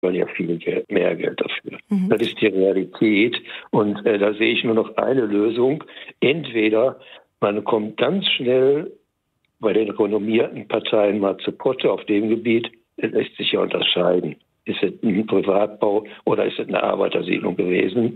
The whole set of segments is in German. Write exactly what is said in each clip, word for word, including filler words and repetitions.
weil ja viel Geld, mehr Geld dafür. Mhm. Das ist die Realität. Und äh, da sehe ich nur noch eine Lösung. Entweder man kommt ganz schnell bei den renommierten Parteien mal zu Potte auf dem Gebiet, das lässt sich ja unterscheiden. Ist es ein Privatbau oder ist es eine Arbeitersiedlung gewesen?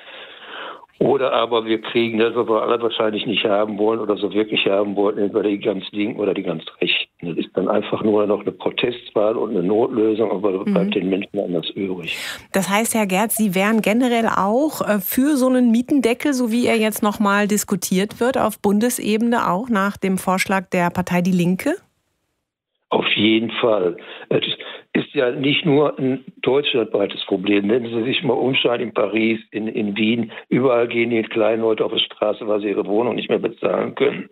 Oder aber wir kriegen das, was wir alle wahrscheinlich nicht haben wollen oder so wirklich haben wollten, entweder die ganz Linken oder die ganz Rechten. Das ist dann einfach nur noch eine Protestwahl und eine Notlösung, aber da bleibt mhm. den Menschen anders übrig. Das heißt, Herr Gerz, Sie wären generell auch für so einen Mietendeckel, so wie er jetzt nochmal diskutiert wird, auf Bundesebene auch nach dem Vorschlag der Partei Die Linke? Auf jeden Fall. Es ist ja nicht nur ein deutschlandweites Problem. Wenn Sie sich mal umschauen in Paris, in, in Wien, überall gehen die kleinen Leute auf die Straße, weil sie ihre Wohnung nicht mehr bezahlen können.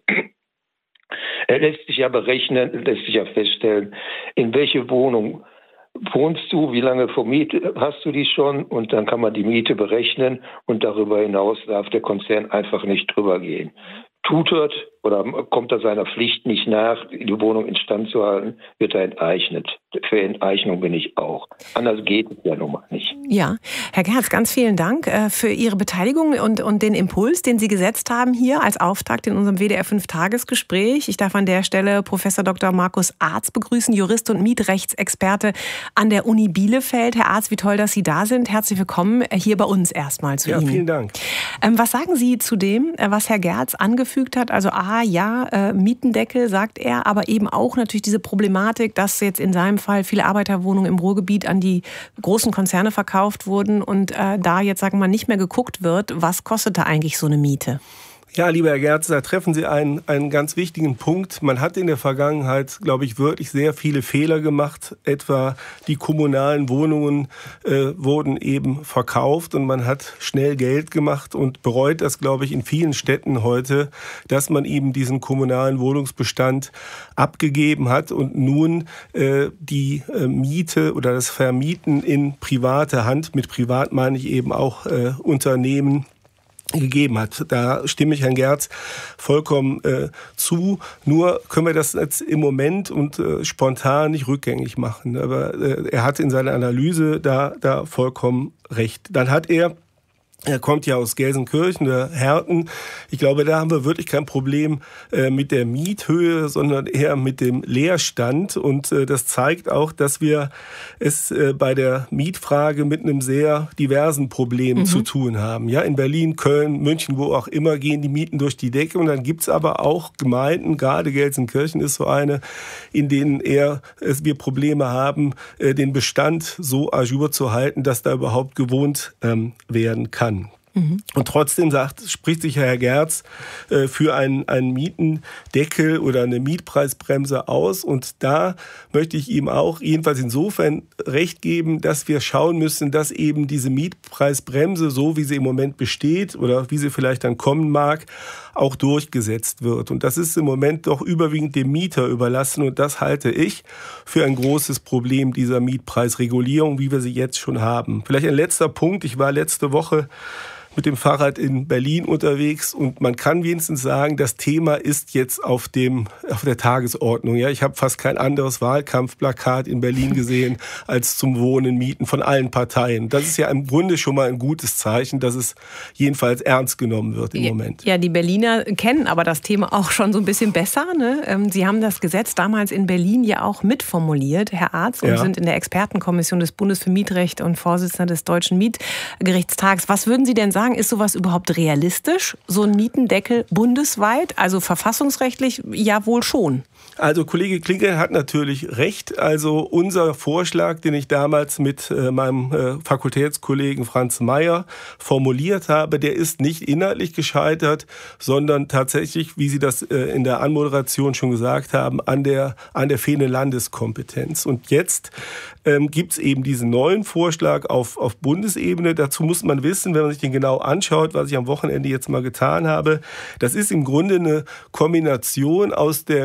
Er lässt sich ja berechnen, lässt sich ja feststellen, in welche Wohnung wohnst du, wie lange vermietet hast du die schon, und dann kann man die Miete berechnen und darüber hinaus darf der Konzern einfach nicht drüber gehen. Tut er oder kommt er seiner Pflicht nicht nach, die Wohnung instand zu halten, wird er enteignet. Für Enteignung bin ich auch. Anders geht es ja nun mal nicht. Ja, Herr Gerz, ganz vielen Dank für Ihre Beteiligung und, und den Impuls, den Sie gesetzt haben hier als Auftakt in unserem W D R fünf Tagesgespräch. Ich darf an der Stelle Professor Doktor Markus Arz begrüßen, Jurist und Mietrechtsexperte an der Uni Bielefeld. Herr Arz, wie toll, dass Sie da sind. Herzlich willkommen hier bei uns erstmal zu ja, Ihnen. Ja, vielen Dank. Ähm, was sagen Sie zu dem, was Herr Gerz angefügt hat? Also A, ja, äh, Mietendeckel, sagt er, aber eben auch natürlich diese Problematik, dass jetzt in seinem Fall viele Arbeiterwohnungen im Ruhrgebiet an die großen Konzerne verkauft wurden und äh, da jetzt, sagen wir mal, nicht mehr geguckt wird, was kostet da eigentlich so eine Miete? Ja, lieber Herr Gerz, da treffen Sie einen, einen ganz wichtigen Punkt. Man hat in der Vergangenheit, glaube ich, wirklich sehr viele Fehler gemacht. Etwa die kommunalen Wohnungen äh, wurden eben verkauft und man hat schnell Geld gemacht und bereut das, glaube ich, in vielen Städten heute, dass man eben diesen kommunalen Wohnungsbestand abgegeben hat und nun äh, die äh, Miete oder das Vermieten in private Hand, mit privat meine ich eben auch äh, Unternehmen, gegeben hat. Da stimme ich Herrn Gerz vollkommen äh, zu. Nur können wir das jetzt im Moment und äh, spontan nicht rückgängig machen. Aber äh, er hat in seiner Analyse da, da vollkommen recht. Dann hat er Er kommt ja aus Gelsenkirchen, der Herten. Ich glaube, da haben wir wirklich kein Problem äh, mit der Miethöhe, sondern eher mit dem Leerstand. Und äh, das zeigt auch, dass wir es äh, bei der Mietfrage mit einem sehr diversen Problem mhm. zu tun haben. Ja, in Berlin, Köln, München, wo auch immer, gehen die Mieten durch die Decke. Und dann gibt's aber auch Gemeinden, gerade Gelsenkirchen ist so eine, in denen eher äh, wir Probleme haben, äh, den Bestand so à jour zu halten, dass da überhaupt gewohnt ähm, werden kann. Mhm. Und trotzdem sagt, spricht sich Herr Gerz äh, für einen, einen Mietendeckel oder eine Mietpreisbremse aus. Und da möchte ich ihm auch jedenfalls insofern recht geben, dass wir schauen müssen, dass eben diese Mietpreisbremse, so wie sie im Moment besteht oder wie sie vielleicht dann kommen mag, auch durchgesetzt wird. Und das ist im Moment doch überwiegend dem Mieter überlassen. Und das halte ich für ein großes Problem dieser Mietpreisregulierung, wie wir sie jetzt schon haben. Vielleicht ein letzter Punkt. Ich war letzte Woche mit dem Fahrrad in Berlin unterwegs und man kann wenigstens sagen, das Thema ist jetzt auf dem auf der Tagesordnung. Ja, ich habe fast kein anderes Wahlkampfplakat in Berlin gesehen als zum Wohnen, Mieten von allen Parteien. Das ist ja im Grunde schon mal ein gutes Zeichen, dass es jedenfalls ernst genommen wird im ja, Moment. Ja, die Berliner kennen aber das Thema auch schon so ein bisschen besser. Ne? Sie haben das Gesetz damals in Berlin ja auch mitformuliert, Herr Arz, und ja. sind in der Expertenkommission des Bundes für Mietrecht und Vorsitzender des Deutschen Mietgerichtstags. Was würden Sie denn sagen? Ist sowas überhaupt realistisch? So ein Mietendeckel bundesweit? Also verfassungsrechtlich ja wohl schon. Also Kollege Klinke hat natürlich recht. Also unser Vorschlag, den ich damals mit äh, meinem äh, Fakultätskollegen Franz Mayer formuliert habe, der ist nicht inhaltlich gescheitert, sondern tatsächlich, wie Sie das äh, in der Anmoderation schon gesagt haben, an der, an der fehlenden Landeskompetenz. Und jetzt ähm, gibt es eben diesen neuen Vorschlag auf, auf Bundesebene. Dazu muss man wissen, wenn man sich den genau anschaut, was ich am Wochenende jetzt mal getan habe, das ist im Grunde eine Kombination aus der Mietpreis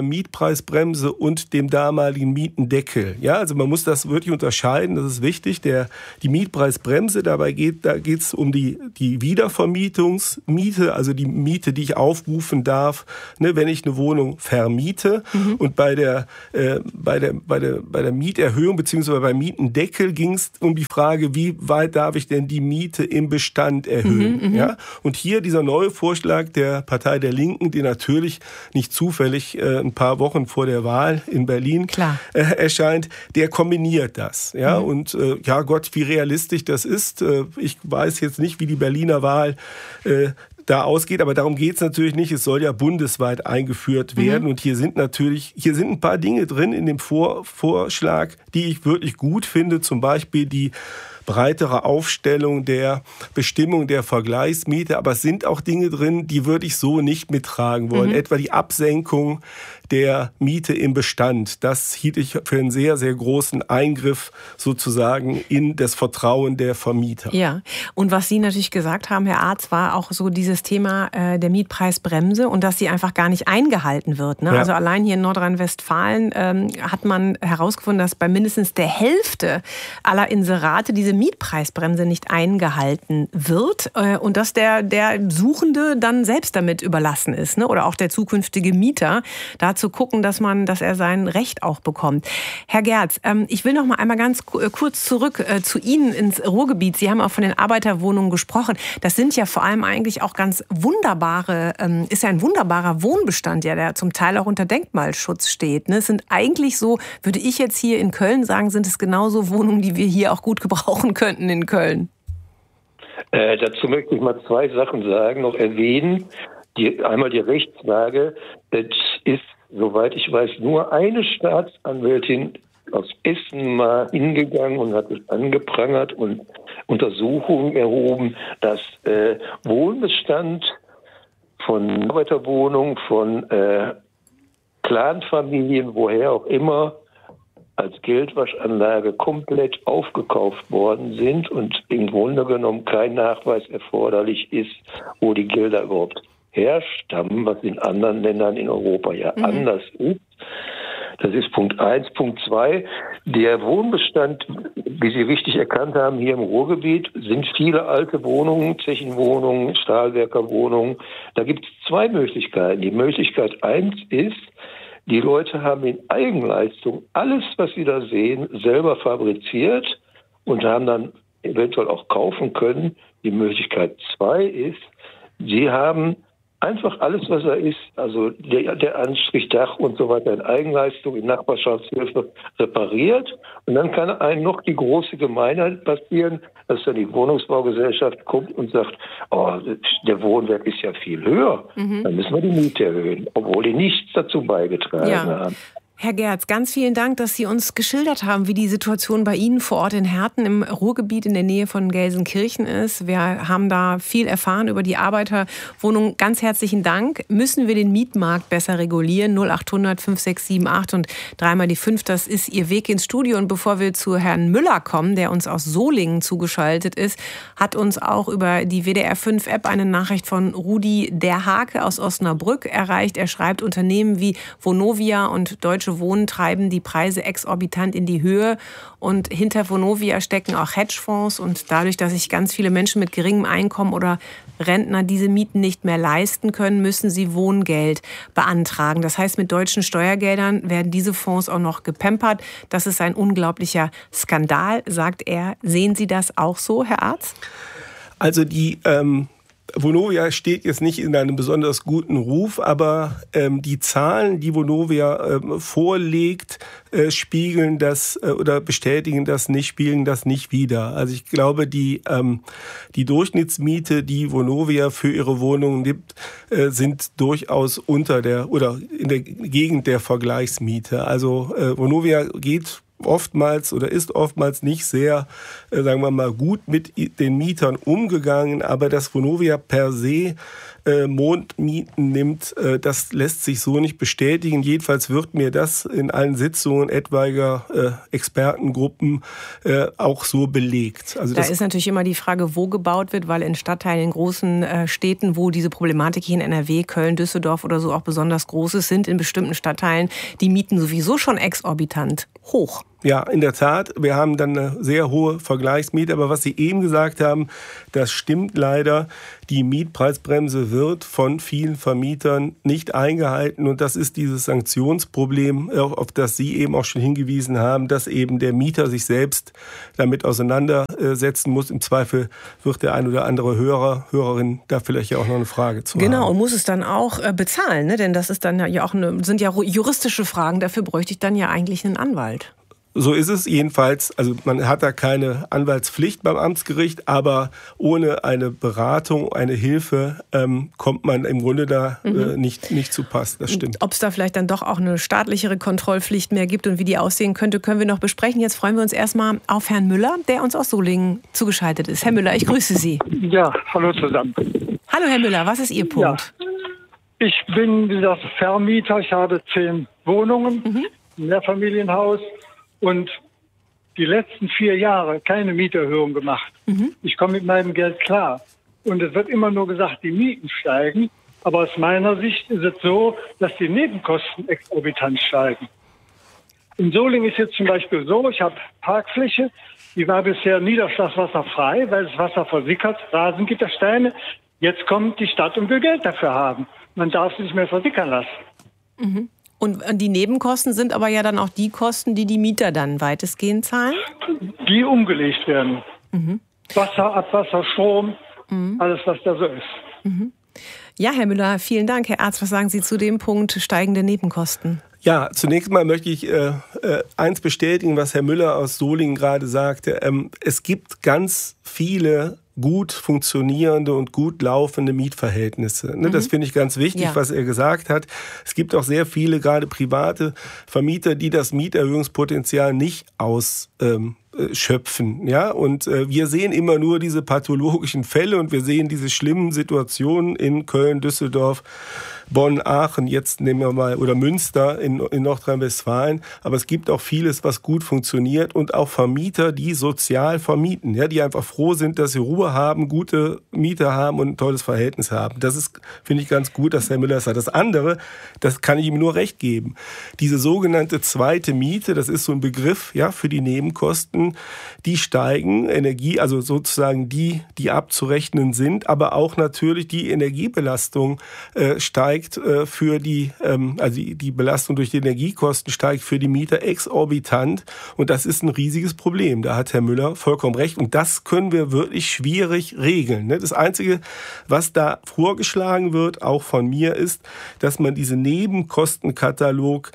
Mietpreisbremse und dem damaligen Mietendeckel. Ja, also man muss das wirklich unterscheiden, das ist wichtig. Der, die Mietpreisbremse, dabei geht da geht's um die, die Wiedervermietungsmiete, also die Miete, die ich aufrufen darf, ne, wenn ich eine Wohnung vermiete. Mhm. Und bei der, äh, bei der, bei der, bei der Mieterhöhung bzw. beim Mietendeckel ging es um die Frage, wie weit darf ich denn die Miete im Bestand erhöhen? Mhm, ja? Und hier dieser neue Vorschlag der Partei der Linken, die natürlich nicht zufällig äh, ein paar Wochen vor der Wahl in Berlin äh, erscheint, der kombiniert das. Ja? Mhm. Und äh, ja Gott, wie realistisch das ist. Äh, ich weiß jetzt nicht, wie die Berliner Wahl äh, da ausgeht, aber darum geht es natürlich nicht. Es soll ja bundesweit eingeführt werden. Mhm. Und hier sind natürlich, hier sind ein paar Dinge drin in dem Vor- Vorschlag, die ich wirklich gut finde. Zum Beispiel die breitere Aufstellung der Bestimmung der Vergleichsmiete. Aber es sind auch Dinge drin, die würde ich so nicht mittragen wollen. Mhm. Etwa die Absenkung der Miete im Bestand. Das hielt ich für einen sehr, sehr großen Eingriff sozusagen in das Vertrauen der Vermieter. Ja, und was Sie natürlich gesagt haben, Herr Arz, war auch so dieses Thema äh, der Mietpreisbremse und dass sie einfach gar nicht eingehalten wird. Ne? Ja. Also allein hier in Nordrhein-Westfalen ähm, hat man herausgefunden, dass bei mindestens der Hälfte aller Inserate diese Mietpreisbremse nicht eingehalten wird äh, und dass der, der Suchende dann selbst damit überlassen ist, ne? Oder auch der zukünftige Mieter, da zu gucken, dass man, dass er sein Recht auch bekommt. Herr Gerz, ähm, ich will noch mal einmal ganz kurz zurück äh, zu Ihnen ins Ruhrgebiet. Sie haben auch von den Arbeiterwohnungen gesprochen. Das sind ja vor allem eigentlich auch ganz wunderbare, ähm, ist ja ein wunderbarer Wohnbestand, ja, der zum Teil auch unter Denkmalschutz steht. Ne? Es sind eigentlich so, würde ich jetzt hier in Köln sagen, sind es genauso Wohnungen, die wir hier auch gut gebrauchen könnten in Köln. Äh, dazu möchte ich mal zwei Sachen sagen, noch erwähnen. Die, einmal die Rechtslage. Es ist, soweit ich weiß, nur eine Staatsanwältin aus Essen mal hingegangen und hat es angeprangert und Untersuchungen erhoben, dass äh, Wohnbestand von Arbeiterwohnungen, von äh, Clanfamilien, woher auch immer, als Geldwaschanlage komplett aufgekauft worden sind und im Grunde genommen kein Nachweis erforderlich ist, wo die Gelder überhaupt herstammen, was in anderen Ländern in Europa ja mhm. anders ist. Das ist Punkt eins. Punkt zwei, der Wohnbestand, wie Sie richtig erkannt haben, hier im Ruhrgebiet sind viele alte Wohnungen, Zechenwohnungen, Stahlwerkerwohnungen. Da gibt es zwei Möglichkeiten. Die Möglichkeit eins ist, die Leute haben in Eigenleistung alles, was sie da sehen, selber fabriziert und haben dann eventuell auch kaufen können. Die Möglichkeit zwei ist, sie haben einfach alles, was da ist, also der, der Anstrich, Dach und so weiter in Eigenleistung, in Nachbarschaftshilfe repariert. Und dann kann einem noch die große Gemeinheit passieren, dass dann die Wohnungsbaugesellschaft kommt und sagt, oh, der Wohnwert ist ja viel höher, mhm. dann müssen wir die Miete erhöhen, obwohl die nichts dazu beigetragen ja. haben. Herr Gerz, ganz vielen Dank, dass Sie uns geschildert haben, wie die Situation bei Ihnen vor Ort in Herten im Ruhrgebiet in der Nähe von Gelsenkirchen ist. Wir haben da viel erfahren über die Arbeiterwohnung. Ganz herzlichen Dank. Müssen wir den Mietmarkt besser regulieren? null acht hundert fünf sechs sieben acht und dreimal die fünf, das ist Ihr Weg ins Studio. Und bevor wir zu Herrn Müller kommen, der uns aus Solingen zugeschaltet ist, hat uns auch über die W D R fünf App eine Nachricht von Rudi der Hake aus Osnabrück erreicht. Er schreibt, Unternehmen wie Vonovia und Deutsche Wohnen treiben die Preise exorbitant in die Höhe und hinter Vonovia stecken auch Hedgefonds und dadurch, dass sich ganz viele Menschen mit geringem Einkommen oder Rentner diese Mieten nicht mehr leisten können, müssen sie Wohngeld beantragen. Das heißt, mit deutschen Steuergeldern werden diese Fonds auch noch gepampert. Das ist ein unglaublicher Skandal, sagt er. Sehen Sie das auch so, Herr Arz? Also die ähm Vonovia steht jetzt nicht in einem besonders guten Ruf, aber ähm, die Zahlen, die Vonovia ähm, vorlegt, äh, spiegeln das äh, oder bestätigen das nicht, spiegeln das nicht wider. Also ich glaube, die ähm, die Durchschnittsmiete, die Vonovia für ihre Wohnungen gibt, äh, sind durchaus unter der oder in der Gegend der Vergleichsmiete. Also äh, Vonovia geht oftmals oder ist oftmals nicht sehr, äh, sagen wir mal, gut mit den Mietern umgegangen. Aber dass Vonovia per se äh, Mondmieten nimmt, äh, das lässt sich so nicht bestätigen. Jedenfalls wird mir das in allen Sitzungen etwaiger äh, Expertengruppen äh, auch so belegt. Also da das ist natürlich immer die Frage, wo gebaut wird, weil in Stadtteilen, in großen äh, Städten, wo diese Problematik hier in N R W, Köln, Düsseldorf oder so auch besonders groß ist, sind in bestimmten Stadtteilen die Mieten sowieso schon exorbitant hoch. Ja, in der Tat. Wir haben dann eine sehr hohe Vergleichsmiete. Aber was Sie eben gesagt haben, das stimmt leider. Die Mietpreisbremse wird von vielen Vermietern nicht eingehalten. Und das ist dieses Sanktionsproblem, auf das Sie eben auch schon hingewiesen haben, dass eben der Mieter sich selbst damit auseinandersetzen muss. Im Zweifel wird der ein oder andere Hörer, Hörerin da vielleicht ja auch noch eine Frage zu genau, haben. Genau, und muss es dann auch bezahlen, ne? Denn das ist dann ja auch eine, sind ja juristische Fragen. Dafür bräuchte ich dann ja eigentlich einen Anwalt. So ist es jedenfalls. Also man hat da keine Anwaltspflicht beim Amtsgericht, aber ohne eine Beratung, eine Hilfe ähm, kommt man im Grunde da mhm. äh, nicht, nicht zu Pass. Das stimmt. Ob es da vielleicht dann doch auch eine staatlichere Kontrollpflicht mehr gibt und wie die aussehen könnte, können wir noch besprechen. Jetzt freuen wir uns erstmal auf Herrn Müller, der uns aus Solingen zugeschaltet ist. Herr Müller, ich grüße Sie. Ja, hallo zusammen. Hallo Herr Müller, was ist Ihr Punkt? Ja. Ich bin, wie gesagt, Vermieter. Ich habe zehn Wohnungen, mhm. ein Mehrfamilienhaus. Und die letzten vier Jahre keine Mieterhöhung gemacht. Mhm. Ich komme mit meinem Geld klar. Und es wird immer nur gesagt, die Mieten steigen. Aber aus meiner Sicht ist es so, dass die Nebenkosten exorbitant steigen. In Solingen ist jetzt zum Beispiel so, ich habe Parkfläche, die war bisher niederschlagswasserfrei, weil das Wasser versickert, Rasengittersteine. Jetzt kommt die Stadt und will Geld dafür haben. Man darf es nicht mehr versickern lassen. Mhm. Und die Nebenkosten sind aber ja dann auch die Kosten, die die Mieter dann weitestgehend zahlen? Die umgelegt werden. Mhm. Wasser, Abwasser, Strom, mhm. alles, was da so ist. Mhm. Ja, Herr Müller, vielen Dank. Herr Arzt, was sagen Sie zu dem Punkt steigende Nebenkosten? Ja, zunächst mal möchte ich äh, äh, eins bestätigen, was Herr Müller aus Solingen gerade sagte. Ähm, es gibt ganz viele gut funktionierende und gut laufende Mietverhältnisse. Ne, mhm. Das finde ich ganz wichtig, ja. was er gesagt hat. Es gibt auch sehr viele, gerade private Vermieter, die das Mieterhöhungspotenzial nicht ausschöpfen. Ähm, ja? Und äh, wir sehen immer nur diese pathologischen Fälle und wir sehen diese schlimmen Situationen in Köln, Düsseldorf, Bonn, Aachen, jetzt nehmen wir mal, oder Münster in, in Nordrhein-Westfalen. Aber es gibt auch vieles, was gut funktioniert und auch Vermieter, die sozial vermieten, ja, die einfach froh sind, dass sie Ruhe haben, gute Mieter haben und ein tolles Verhältnis haben. Das ist, finde ich, ganz gut, dass Herr Müller das hat. Das andere, das kann ich ihm nur recht geben. Diese sogenannte zweite Miete, das ist so ein Begriff, ja, für die Nebenkosten, die steigen, Energie, also sozusagen die, die abzurechnen sind, aber auch natürlich die Energiebelastung äh, steigt für die, also die Belastung durch die Energiekosten steigt für die Mieter exorbitant. Und das ist ein riesiges Problem. Da hat Herr Müller vollkommen recht. Und das können wir wirklich schwierig regeln. Das Einzige, was da vorgeschlagen wird, auch von mir, ist, dass man diesen Nebenkostenkatalog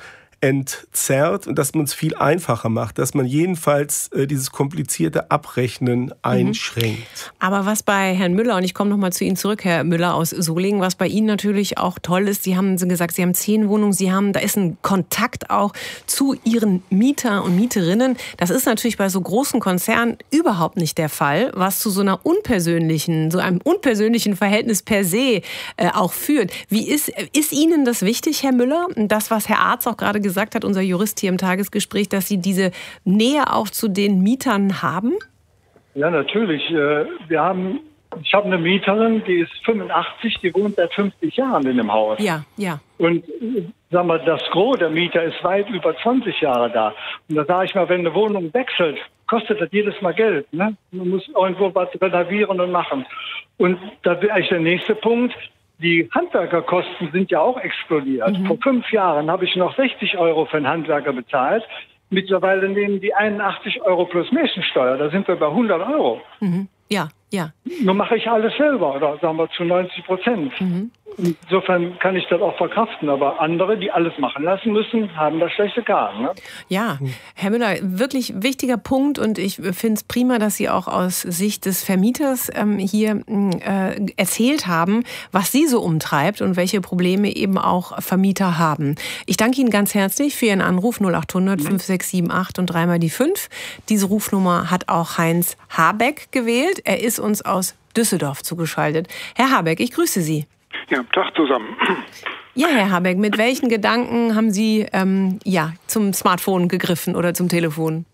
entzerrt und dass man es viel einfacher macht, dass man jedenfalls äh, dieses komplizierte Abrechnen einschränkt. Aber was bei Herrn Müller, und ich komme nochmal zu Ihnen zurück, Herr Müller aus Solingen, was bei Ihnen natürlich auch toll ist, Sie haben gesagt, Sie haben zehn Wohnungen, Sie haben, da ist ein Kontakt auch zu Ihren Mieter und Mieterinnen. Das ist natürlich bei so großen Konzernen überhaupt nicht der Fall, was zu so einer unpersönlichen, so einem unpersönlichen Verhältnis per se äh, auch führt. Wie ist, ist Ihnen das wichtig, Herr Müller? Das, was Herr Arzt auch gerade gesagt hat, unser Jurist hier im Tagesgespräch, dass Sie diese Nähe auch zu den Mietern haben? Ja, natürlich. Wir haben, ich habe eine Mieterin, die ist fünfundachtzig, die wohnt seit fünfzig Jahren in dem Haus. Ja, ja. Und sagen wir, das Gros der Mieter ist weit über zwanzig Jahre da. Und da sage ich mal, wenn eine Wohnung wechselt, kostet das jedes Mal Geld. Ne? Man muss irgendwo was renovieren und machen. Und da wäre eigentlich der nächste Punkt. Die Handwerkerkosten sind ja auch explodiert. Mhm. Vor fünf Jahren habe ich noch sechzig Euro für einen Handwerker bezahlt. Mittlerweile nehmen die einundachtzig Euro plus Mehrwertsteuer. Da sind wir bei hundert Euro. Mhm. Ja, Ja. Nur mache ich alles selber, oder sagen wir zu neunzig Prozent. Mhm. Insofern kann ich das auch verkraften. Aber andere, die alles machen lassen müssen, haben das schlechte Karten. Ne? Ja, Herr Müller, wirklich wichtiger Punkt. Und ich finde es prima, dass Sie auch aus Sicht des Vermieters ähm, hier äh, erzählt haben, was Sie so umtreibt und welche Probleme eben auch Vermieter haben. Ich danke Ihnen ganz herzlich für Ihren Anruf null acht hundert fünf sechs sieben acht und dreimal die fünf. Diese Rufnummer hat auch Heinz Habeck gewählt. Er ist uns aus Düsseldorf zugeschaltet. Herr Habeck, ich grüße Sie. Ja, Tag zusammen. Ja, Herr Habeck, mit welchen Gedanken haben Sie ähm, ja, zum Smartphone gegriffen oder zum Telefon?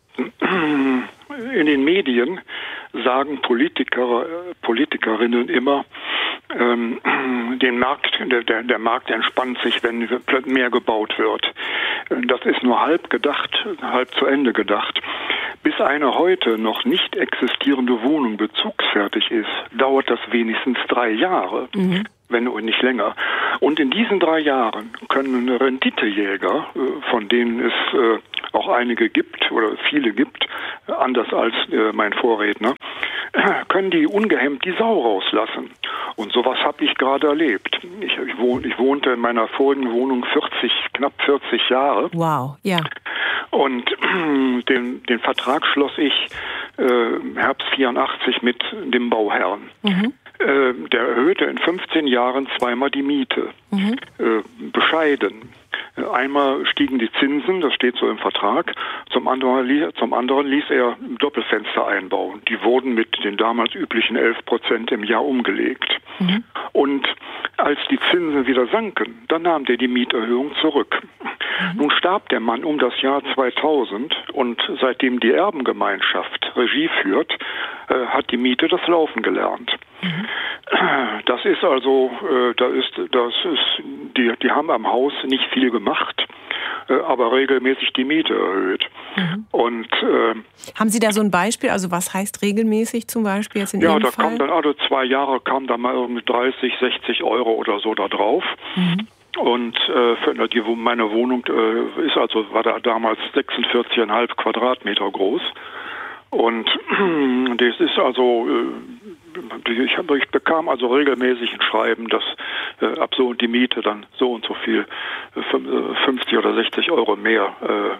In den Medien sagen Politiker, Politikerinnen immer, ähm, den Markt, der, der, der Markt entspannt sich, wenn mehr gebaut wird. Das ist nur halb gedacht, halb zu Ende gedacht. Bis eine heute noch nicht existierende Wohnung bezugsfertig ist, dauert das wenigstens drei Jahre. Mhm. Wenn nicht länger. Und in diesen drei Jahren können Renditejäger, von denen es auch einige gibt oder viele gibt, anders als mein Vorredner, können die ungehemmt die Sau rauslassen. Und sowas habe ich gerade erlebt. Ich, ich, wohn, ich wohnte in meiner vorigen Wohnung vierzig, knapp vierzig Jahre. Wow, ja. Und den, den Vertrag schloss ich äh, Herbst vierundachtzig mit dem Bauherrn. Mhm. Der erhöhte in fünfzehn Jahren zweimal die Miete. Mhm. Äh, bescheiden. Einmal stiegen die Zinsen, das steht so im Vertrag. Zum anderen, zum anderen ließ er Doppelfenster einbauen. Die wurden mit den damals üblichen elf Prozent im Jahr umgelegt. Mhm. Und als die Zinsen wieder sanken, dann nahm der die Mieterhöhung zurück. Mhm. Nun starb der Mann um das Jahr zweitausend und seitdem die Erbengemeinschaft Regie führt, äh, hat die Miete das Laufen gelernt. Mhm. Das ist also, äh, da ist, das ist, die, die haben am Haus nicht viel gemacht, äh, aber regelmäßig die Miete erhöht. Mhm. Und äh, haben Sie da so ein Beispiel? Also was heißt regelmäßig zum Beispiel jetzt in ja, Ihrem da Fall? kam dann alle zwei Jahre kam da mal irgendwie dreißig, sechzig Euro oder so da drauf. Mhm. Und äh, für die, meine Wohnung äh, ist also war da damals sechsundvierzig Komma fünf Quadratmeter groß. Und das ist also, ich, hab, ich bekam also regelmäßig ein Schreiben, dass äh, ab so und die Miete dann so und so viel, fünfzig oder sechzig Euro mehr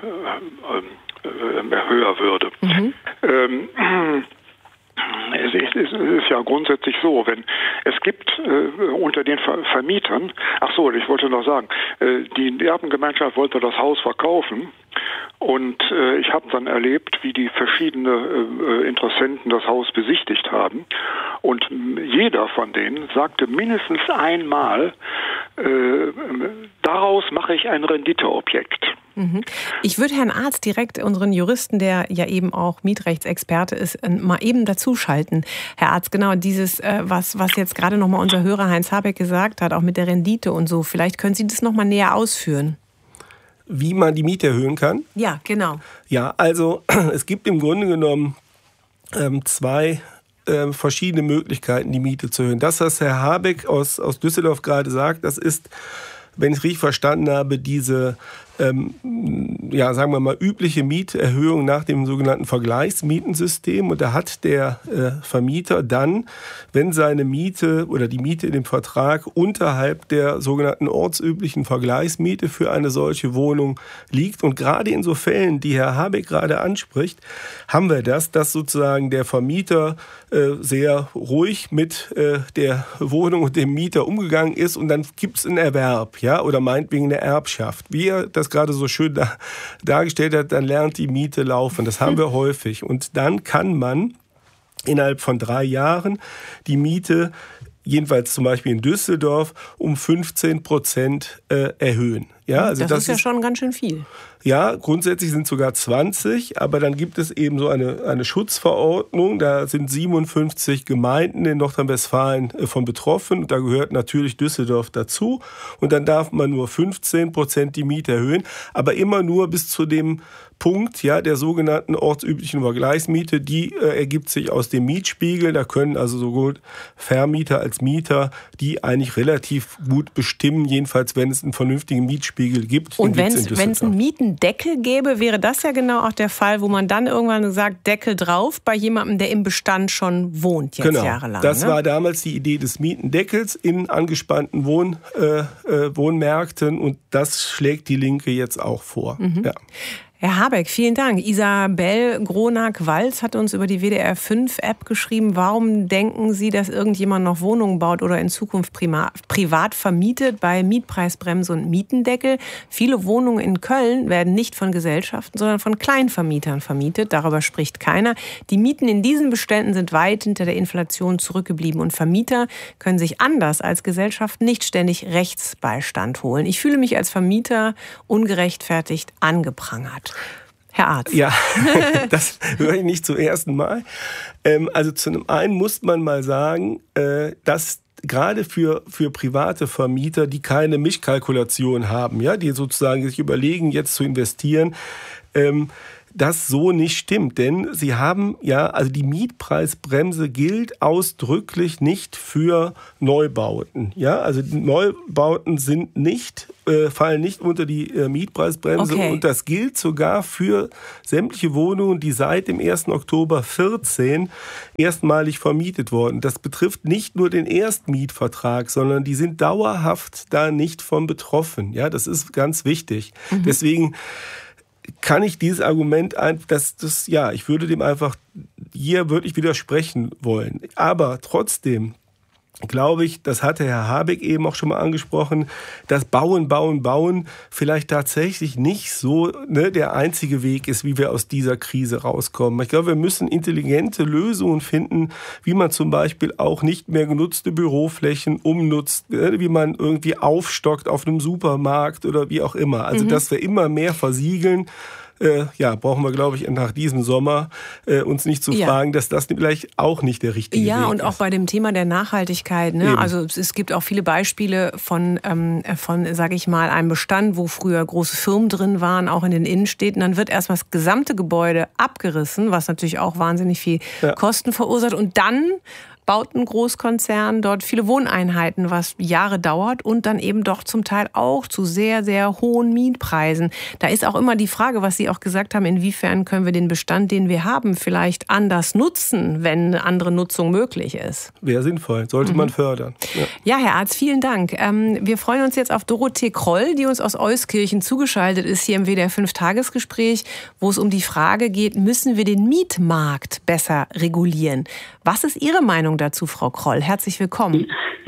äh, äh, höher würde. Mhm. Ähm, Es ist, es ist ja grundsätzlich so, wenn es gibt äh, unter den Ver- Vermietern, ach so, ich wollte noch sagen, äh, die Erbengemeinschaft wollte das Haus verkaufen und äh, ich habe dann erlebt, wie die verschiedenen äh, Interessenten das Haus besichtigt haben und jeder von denen sagte mindestens einmal, äh, daraus mache ich ein Renditeobjekt. Ich würde Herrn Arzt direkt, unseren Juristen, der ja eben auch Mietrechtsexperte ist, mal eben dazuschalten. Herr Arzt, genau dieses, was, was jetzt gerade nochmal unser Hörer Heinz Habeck gesagt hat, auch mit der Rendite und so, vielleicht können Sie das nochmal näher ausführen. Wie man die Miete erhöhen kann? Ja, genau. Ja, also es gibt im Grunde genommen ähm, zwei äh, verschiedene Möglichkeiten, die Miete zu erhöhen. Das, was Herr Habeck aus, aus Düsseldorf gerade sagt, das ist, wenn ich es richtig verstanden habe, diese ähm, ja, sagen wir mal, übliche Mieterhöhung nach dem sogenannten Vergleichsmietensystem. Und da hat der äh, Vermieter dann, wenn seine Miete oder die Miete in dem Vertrag unterhalb der sogenannten ortsüblichen Vergleichsmiete für eine solche Wohnung liegt. Und gerade in so Fällen, die Herr Habeck gerade anspricht, haben wir das, dass sozusagen der Vermieter äh, sehr ruhig mit äh, der Wohnung und dem Mieter umgegangen ist und dann gibt es einen Erwerb, ja, oder meinetwegen eine Erbschaft. Wie er das gerade so schön da, dargestellt hat, dann lernt die Miete laufen. Das haben wir häufig. Und dann kann man innerhalb von drei Jahren die Miete, jedenfalls zum Beispiel in Düsseldorf, um fünfzehn Prozent äh, erhöhen. Ja, also das, das ist ja ist, schon ganz schön viel. Ja, grundsätzlich sind es sogar zwanzig, aber dann gibt es eben so eine, eine Schutzverordnung. Da sind siebenundfünfzig Gemeinden in Nordrhein-Westfalen von betroffen. Da gehört natürlich Düsseldorf dazu. Und dann darf man nur fünfzehn Prozent die Miete erhöhen, aber immer nur bis zu dem Punkt, ja, der sogenannten ortsüblichen Vergleichsmiete, die äh, ergibt sich aus dem Mietspiegel. Da können also sowohl Vermieter als Mieter die eigentlich relativ gut bestimmen, jedenfalls wenn es einen vernünftigen Mietspiegel Mietspiegel gibt. Und wenn es einen Mietendeckel gäbe, wäre das ja genau auch der Fall, wo man dann irgendwann sagt, Deckel drauf bei jemandem, der im Bestand schon wohnt, jetzt genau. jahrelang. Das ne? war damals die Idee des Mietendeckels in angespannten Wohn, äh, äh, Wohnmärkten und das schlägt die Linke jetzt auch vor. Mhm. Ja. Herr Habeck, vielen Dank. Isabel Gronak-Walz hat uns über die W D R fünf App geschrieben. Warum denken Sie, dass irgendjemand noch Wohnungen baut oder in Zukunft prima, privat vermietet bei Mietpreisbremse und Mietendeckel? Viele Wohnungen in Köln werden nicht von Gesellschaften, sondern von Kleinvermietern vermietet. Darüber spricht keiner. Die Mieten in diesen Beständen sind weit hinter der Inflation zurückgeblieben und Vermieter können sich anders als Gesellschaften nicht ständig Rechtsbeistand holen. Ich fühle mich als Vermieter ungerechtfertigt angeprangert. Herr Arzt. Ja, das höre ich nicht zum ersten Mal. Ähm, also zum einen muss man mal sagen, äh, dass gerade für, für private Vermieter, die keine Mischkalkulation haben, ja, die sozusagen sich überlegen, jetzt zu investieren, ähm, das so nicht stimmt. Denn sie haben ja, also die Mietpreisbremse gilt ausdrücklich nicht für Neubauten. Ja, also Neubauten sind nicht, äh, fallen nicht unter die äh, Mietpreisbremse. Okay. Und das gilt sogar für sämtliche Wohnungen, die seit dem ersten Oktober vierzehn erstmalig vermietet wurden. Das betrifft nicht nur den Erstmietvertrag, sondern die sind dauerhaft da nicht von betroffen. Ja, das ist ganz wichtig. Mhm. Deswegen kann ich dieses Argument, dass das, ja, ich würde dem einfach hier wirklich widersprechen wollen. Aber trotzdem glaube ich, das hatte Herr Habeck eben auch schon mal angesprochen, dass Bauen, Bauen, Bauen vielleicht tatsächlich nicht so ne, der einzige Weg ist, wie wir aus dieser Krise rauskommen. Ich glaube, wir müssen intelligente Lösungen finden, wie man zum Beispiel auch nicht mehr genutzte Büroflächen umnutzt, ne, wie man irgendwie aufstockt auf einem Supermarkt oder wie auch immer. Also, mhm. dass wir immer mehr versiegeln. Äh, ja, brauchen wir, glaube ich, nach diesem Sommer äh, uns nicht zu ja. fragen, dass das vielleicht auch nicht der richtige ja, Weg ist. Ja, und auch bei dem Thema der Nachhaltigkeit. Ne? Also es gibt auch viele Beispiele von, ähm, von sage ich mal, einem Bestand, wo früher große Firmen drin waren, auch in den Innenstädten. Dann wird erstmal das gesamte Gebäude abgerissen, was natürlich auch wahnsinnig viel ja. Kosten verursacht. Und dann baut ein Großkonzern dort viele Wohneinheiten, was Jahre dauert und dann eben doch zum Teil auch zu sehr, sehr hohen Mietpreisen. Da ist auch immer die Frage, was Sie auch gesagt haben, inwiefern können wir den Bestand, den wir haben, vielleicht anders nutzen, wenn eine andere Nutzung möglich ist. Wäre sinnvoll, sollte mhm. man fördern. Ja. ja, Herr Arzt, vielen Dank. Wir freuen uns jetzt auf Dorothee Kroll, die uns aus Euskirchen zugeschaltet ist, hier im W D R fünf Tagesgespräch, wo es um die Frage geht, müssen wir den Mietmarkt besser regulieren? Was ist Ihre Meinung dazu, Frau Kroll? Herzlich willkommen.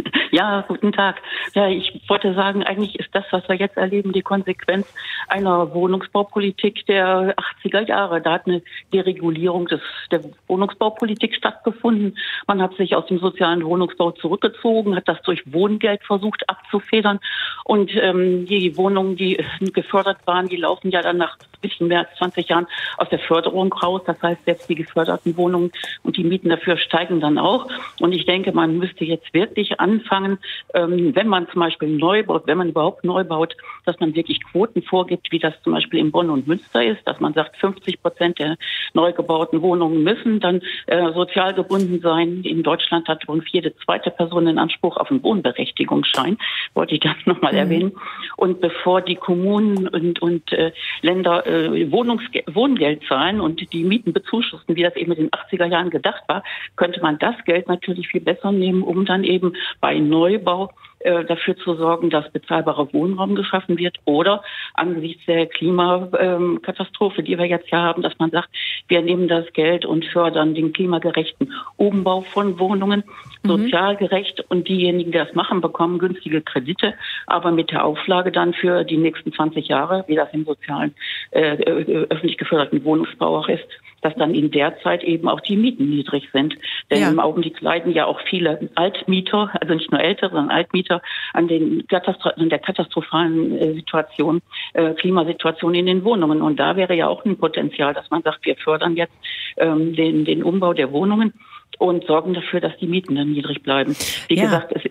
Ja, guten Tag. Ja, ich wollte sagen, eigentlich ist das, was wir jetzt erleben, die Konsequenz einer Wohnungsbaupolitik der achtziger Jahre. Da hat eine Deregulierung des, der Wohnungsbaupolitik stattgefunden. Man hat sich aus dem sozialen Wohnungsbau zurückgezogen, hat das durch Wohngeld versucht abzufedern. Und ähm, die Wohnungen, die gefördert waren, die laufen ja dann nach ein bisschen mehr als zwanzig Jahren aus der Förderung raus. Das heißt, selbst die geförderten Wohnungen und die Mieten dafür steigen dann auch. Und ich denke, man müsste jetzt wirklich anfangen, wenn man zum Beispiel neu baut, wenn man überhaupt neu baut, dass man wirklich Quoten vorgibt, wie das zum Beispiel in Bonn und Münster ist, dass man sagt, fünfzig Prozent der neu gebauten Wohnungen müssen dann äh, sozial gebunden sein. In Deutschland hat übrigens jede zweite Person den Anspruch auf einen Wohnberechtigungsschein, wollte ich das nochmal mhm. erwähnen. Und bevor die Kommunen und, und äh, Länder äh, Wohnungsge- Wohngeld zahlen und die Mieten bezuschussen, wie das eben in den achtziger Jahren gedacht war, könnte man das Geld natürlich viel besser nehmen, um dann eben bei Neubau äh, dafür zu sorgen, dass bezahlbarer Wohnraum geschaffen wird oder angesichts der Klimakatastrophe, ähm, die wir jetzt ja haben, dass man sagt, wir nehmen das Geld und fördern den klimagerechten Umbau von Wohnungen, mhm. sozial gerecht und diejenigen, die das machen, bekommen günstige Kredite, aber mit der Auflage dann für die nächsten zwanzig Jahre, wie das im sozialen, äh, öffentlich geförderten Wohnungsbau auch ist, dass dann in der Zeit eben auch die Mieten niedrig sind. Denn ja. im Augenblick leiden ja auch viele Altmieter, also nicht nur ältere, sondern Altmieter, an, den Katastro- an der katastrophalen äh, Situation, äh, Klimasituation in den Wohnungen. Und da wäre ja auch ein Potenzial, dass man sagt, wir fördern jetzt ähm, den, den Umbau der Wohnungen und sorgen dafür, dass die Mieten dann niedrig bleiben. Wie ja. gesagt, es ist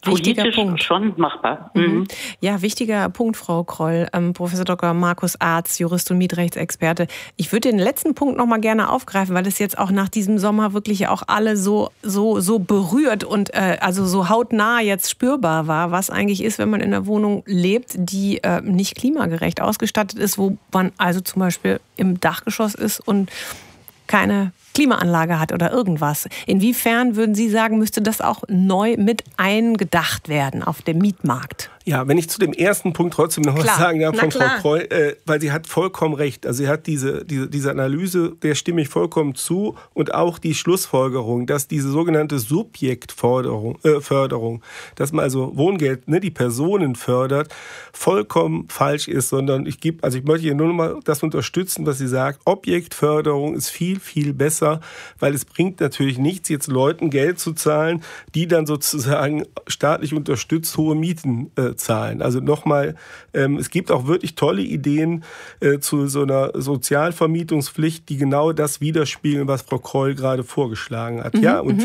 Wichtiger politisch Punkt. schon machbar. Mhm. Mhm. Ja, wichtiger Punkt, Frau Kroll. Ähm, Professor Doktor Markus Arz, Jurist und Mietrechtsexperte. Ich würde den letzten Punkt noch mal gerne aufgreifen, weil es jetzt auch nach diesem Sommer wirklich auch alle so so so berührt und äh, also so hautnah jetzt spürbar war, was eigentlich ist, wenn man in einer Wohnung lebt, die äh, nicht klimagerecht ausgestattet ist, wo man also zum Beispiel im Dachgeschoss ist und keine Klimaanlage hat oder irgendwas. Inwiefern würden Sie sagen, müsste das auch neu mit eingedacht werden auf dem Mietmarkt? Ja, wenn ich zu dem ersten Punkt trotzdem noch was sagen darf von Frau Kroll, äh, weil sie hat vollkommen recht. Also sie hat diese, diese, diese Analyse, der stimme ich vollkommen zu, und auch die Schlussfolgerung, dass diese sogenannte Subjektförderung, äh, Förderung, dass man also Wohngeld, ne, die Personen fördert, vollkommen falsch ist, sondern ich gebe, also ich möchte hier nur noch mal das unterstützen, was sie sagt. Objektförderung ist viel, viel besser, weil es bringt natürlich nichts, jetzt Leuten Geld zu zahlen, die dann sozusagen staatlich unterstützt hohe Mieten äh, zahlen. Also nochmal, ähm, es gibt auch wirklich tolle Ideen äh, zu so einer Sozialvermietungspflicht, die genau das widerspiegeln, was Frau Kroll gerade vorgeschlagen hat. Mhm, ja, und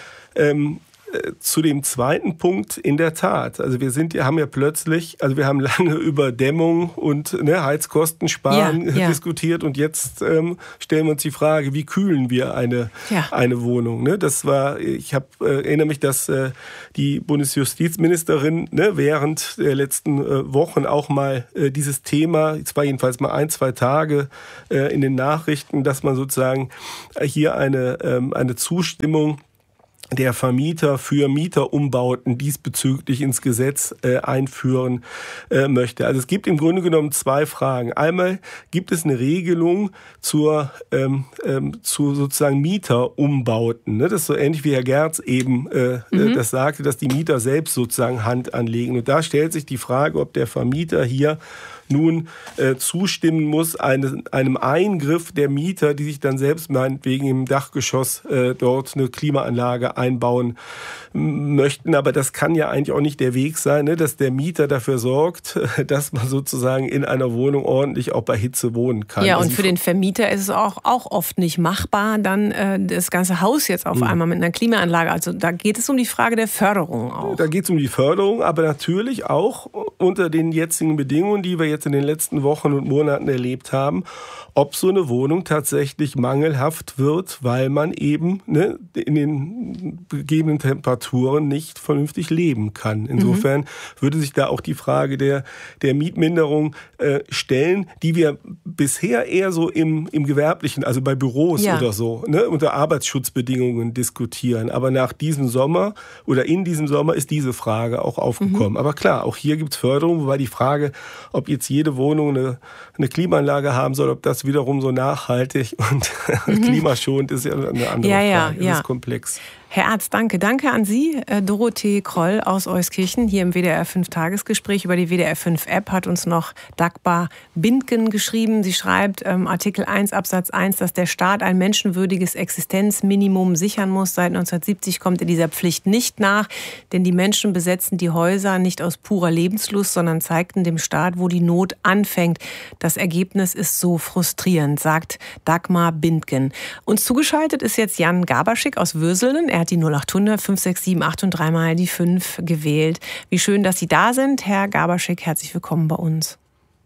ähm, zu dem zweiten Punkt, in der Tat. Also wir sind, haben ja plötzlich, also wir haben lange über Dämmung und ne, Heizkosten sparen ja, ja. diskutiert, und jetzt ähm, stellen wir uns die Frage, wie kühlen wir eine, ja. eine Wohnung? Ne? Das war, ich hab, äh, erinnere mich, dass äh, die Bundesjustizministerin ne, während der letzten äh, Wochen auch mal äh, dieses Thema, es war jedenfalls mal ein, zwei Tage äh, in den Nachrichten, dass man sozusagen hier eine, ähm, eine Zustimmung der Vermieter für Mieterumbauten diesbezüglich ins Gesetz äh, einführen äh, möchte. Also es gibt im Grunde genommen zwei Fragen. Einmal gibt es eine Regelung zur ähm, ähm, zu sozusagen Mieterumbauten. Ne? Das ist so ähnlich wie Herr Gerz eben äh, mhm. das sagte, dass die Mieter selbst sozusagen Hand anlegen. Und da stellt sich die Frage, ob der Vermieter hier nun äh, zustimmen muss, eine, einem Eingriff der Mieter, die sich dann selbst meinetwegen im Dachgeschoss äh, dort eine Klimaanlage einbauen möchten. Aber das kann ja eigentlich auch nicht der Weg sein, ne? Dass der Mieter dafür sorgt, dass man sozusagen in einer Wohnung ordentlich auch bei Hitze wohnen kann. Ja, und für den Vermieter ist es auch, auch oft nicht machbar, dann äh, das ganze Haus jetzt auf mhm. einmal mit einer Klimaanlage. Also da geht es um die Frage der Förderung auch. Da geht es um die Förderung, aber natürlich auch unter den jetzigen Bedingungen, die wir jetzt in den letzten Wochen und Monaten erlebt haben, ob so eine Wohnung tatsächlich mangelhaft wird, weil man eben ne, in den gegebenen Temperaturen nicht vernünftig leben kann. Insofern mhm. würde sich da auch die Frage der, der Mietminderung äh, stellen, die wir bisher eher so im, im Gewerblichen, also bei Büros ja. oder so, ne, unter Arbeitsschutzbedingungen diskutieren. Aber nach diesem Sommer oder in diesem Sommer ist diese Frage auch aufgekommen. Mhm. Aber klar, auch hier gibt es Förderung, wobei die Frage, ob jetzt jede Wohnung eine, eine Klimaanlage haben soll, ob das wiederum so nachhaltig und mhm. klimaschonend ist, ja eine andere ja, Frage. Ja, ja. Das ist komplex. Herr Arz, danke. Danke an Sie. Dorothee Kroll aus Euskirchen hier im W D R fünf Tagesgespräch. Über die W D R fünf App hat uns noch Dagmar Bindgen geschrieben. Sie schreibt, ähm, Artikel eins Absatz eins, dass der Staat ein menschenwürdiges Existenzminimum sichern muss. Seit neunzehnhundertsiebzig kommt er dieser Pflicht nicht nach, denn die Menschen besetzten die Häuser nicht aus purer Lebenslust, sondern zeigten dem Staat, wo die Not anfängt. Das Ergebnis ist so frustrierend, sagt Dagmar Bindgen. Uns zugeschaltet ist jetzt Jan Gaberschik aus Würselen. Er hat die null acht hundert fünf sechs sieben acht und dreimal die fünf gewählt. Wie schön, dass Sie da sind, Herr Gaberschik. Herzlich willkommen bei uns.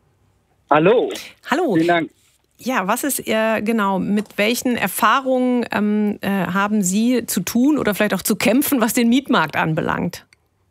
Hallo. Hallo. Vielen Dank. Ja, was ist äh, genau, mit welchen Erfahrungen ähm, äh, haben Sie zu tun oder vielleicht auch zu kämpfen, was den Mietmarkt anbelangt?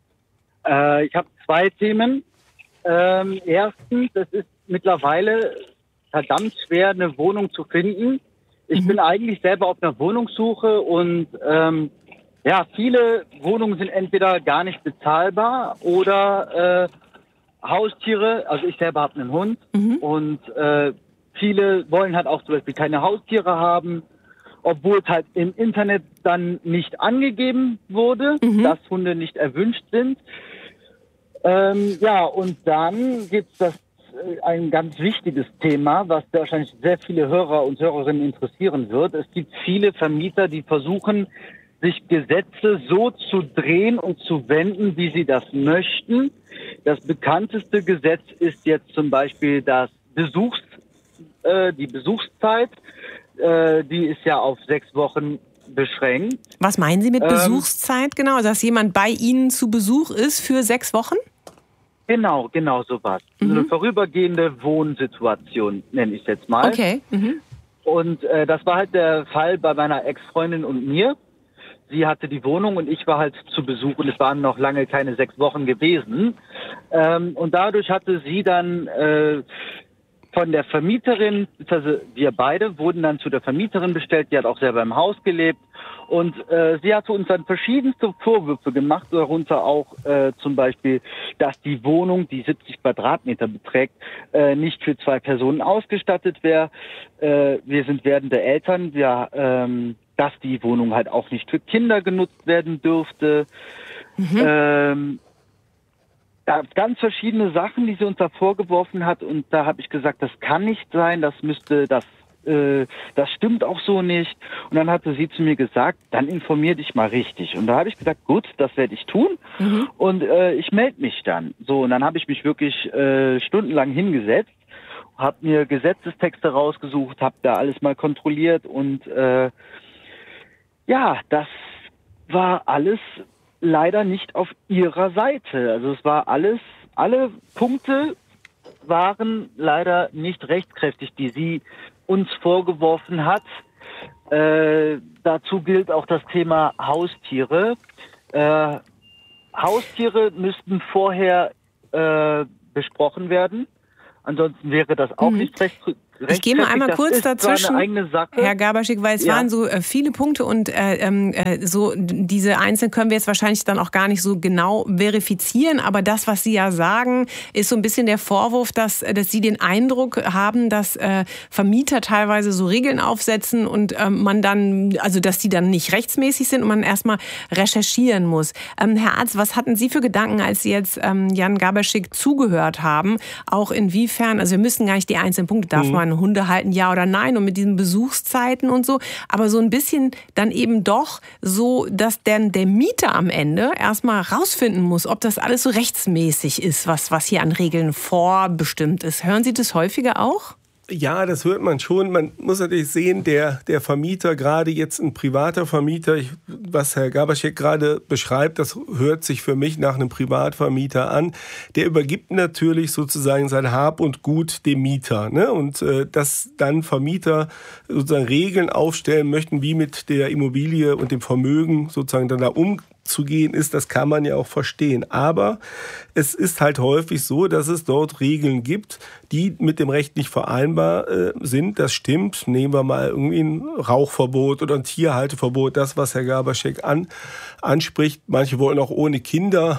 Äh, ich habe zwei Themen. Ähm, erstens, es ist mittlerweile verdammt schwer, eine Wohnung zu finden. Ich mhm. bin eigentlich selber auf einer Wohnungssuche und ähm, ja, viele Wohnungen sind entweder gar nicht bezahlbar oder äh, Haustiere. Also ich selber habe einen Hund mhm. und äh, viele wollen halt auch zum Beispiel keine Haustiere haben, obwohl es halt im Internet dann nicht angegeben wurde, mhm. dass Hunde nicht erwünscht sind. Ähm, ja, und dann gibt's das ein ganz wichtiges Thema, was wahrscheinlich sehr viele Hörer und Hörerinnen interessieren wird. Es gibt viele Vermieter, die versuchen, sich Gesetze so zu drehen und zu wenden, wie sie das möchten. Das bekannteste Gesetz ist jetzt zum Beispiel das Besuchs, äh, die Besuchszeit. Äh, die ist ja auf sechs Wochen beschränkt. Was meinen Sie mit Ähm, Besuchszeit genau? Dass jemand bei Ihnen zu Besuch ist für sechs Wochen? Genau, genau sowas. Mhm. So eine vorübergehende Wohnsituation, nenne ich es jetzt mal. Okay. Mhm. Und äh, das war halt der Fall bei meiner Ex-Freundin und mir. Sie hatte die Wohnung und ich war halt zu Besuch und es waren noch lange keine sechs Wochen gewesen. Ähm, und dadurch hatte sie dann äh, von der Vermieterin, also wir beide wurden dann zu der Vermieterin bestellt, die hat auch selber im Haus gelebt. Und äh, sie hatte uns dann verschiedenste Vorwürfe gemacht, darunter auch äh, zum Beispiel, dass die Wohnung, die siebzig Quadratmeter beträgt, äh, nicht für zwei Personen ausgestattet wäre. Äh, wir sind werdende Eltern, wir, ähm, dass die Wohnung halt auch nicht für Kinder genutzt werden dürfte. Mhm. Ähm, da ganz verschiedene Sachen, die sie uns da vorgeworfen hat. Und da habe ich gesagt, das kann nicht sein, das müsste, das äh, das stimmt auch so nicht. Und dann hatte sie zu mir gesagt, dann informier dich mal richtig. Und da habe ich gesagt, gut, das werde ich tun. Mhm. Und äh, ich melde mich dann. So, und dann habe ich mich wirklich äh, stundenlang hingesetzt, habe mir Gesetzestexte rausgesucht, habe da alles mal kontrolliert und äh, ja, das war alles leider nicht auf ihrer Seite. Also es war alles, alle Punkte waren leider nicht rechtskräftig, die sie uns vorgeworfen hat. Äh, dazu gilt auch das Thema Haustiere. Äh, Haustiere müssten vorher äh, besprochen werden. Ansonsten wäre das auch mhm. nicht recht. Ich gehe mal einmal kurz dazwischen, Herr Gaberschik, weil es ja. waren so äh, viele Punkte und äh, äh, so diese einzelnen können wir jetzt wahrscheinlich dann auch gar nicht so genau verifizieren, aber das, was Sie ja sagen, ist so ein bisschen der Vorwurf, dass, dass Sie den Eindruck haben, dass äh, Vermieter teilweise so Regeln aufsetzen und äh, man dann, also dass die dann nicht rechtsmäßig sind und man erstmal recherchieren muss. Ähm, Herr Arzt, was hatten Sie für Gedanken, als Sie jetzt ähm, Jan Gaberschik zugehört haben? Auch inwiefern, also wir müssen gar nicht die einzelnen Punkte, darf mhm. man Hunde halten, ja oder nein, und mit diesen Besuchszeiten und so, aber so ein bisschen dann eben doch so, dass dann der Mieter am Ende erstmal rausfinden muss, ob das alles so rechtsmäßig ist, was, was hier an Regeln vorbestimmt ist. Hören Sie das häufiger auch? Ja, das hört man schon. Man muss natürlich sehen, der, der Vermieter, gerade jetzt ein privater Vermieter, ich, was Herr Gaberschik gerade beschreibt, das hört sich für mich nach einem Privatvermieter an. Der übergibt natürlich sozusagen sein Hab und Gut dem Mieter. Ne? Und äh, dass dann Vermieter sozusagen Regeln aufstellen möchten, wie mit der Immobilie und dem Vermögen sozusagen dann da umzugehen ist, das kann man ja auch verstehen. Aber es ist halt häufig so, dass es dort Regeln gibt, die mit dem Recht nicht vereinbar äh, sind. Das stimmt. Nehmen wir mal irgendwie ein Rauchverbot oder ein Tierhalteverbot, das, was Herr Gaberschik an, anspricht. Manche wollen auch ohne Kinder